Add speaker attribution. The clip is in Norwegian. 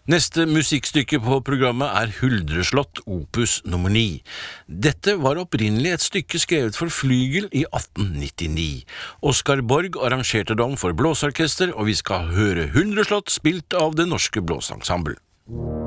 Speaker 1: Neste musikkstykke på programmet er Huldreslott, opus nummer 9. Dette var opprinnelig et stykke skrevet for flygel i 1899. Oskar Borg arrangerte det om for blåsorkester, og vi skal høre Huldreslott spilt av Det Norske Blåseensemble.